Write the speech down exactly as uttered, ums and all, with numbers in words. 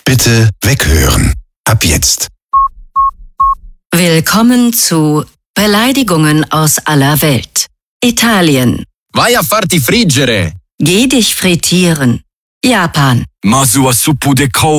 Bitte weghören. Ab jetzt. Willkommen zu Beleidigungen aus aller Welt. Italien. Vai a farti friggere! Geh dich frittieren. Japan. Masu a suppu de